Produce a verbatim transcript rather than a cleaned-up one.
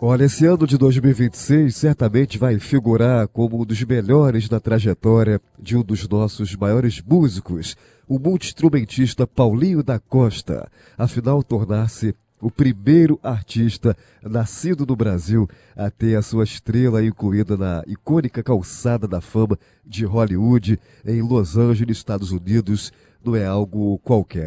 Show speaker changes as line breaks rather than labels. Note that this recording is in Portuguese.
Olha, esse ano de dois mil e vinte e seis certamente vai figurar como um dos melhores da trajetória de um dos nossos maiores músicos, o multi-instrumentista Paulinho da Costa. Afinal, tornar-se o primeiro artista nascido no Brasil a ter a sua estrela incluída na icônica calçada da fama de Hollywood em Los Angeles, Estados Unidos, não é algo qualquer.